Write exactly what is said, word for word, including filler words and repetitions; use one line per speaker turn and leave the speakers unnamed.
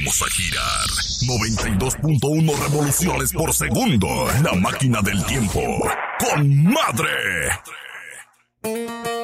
Vamos a girar. noventa y dos punto uno revoluciones por segundo. La máquina del tiempo. ¡Con madre!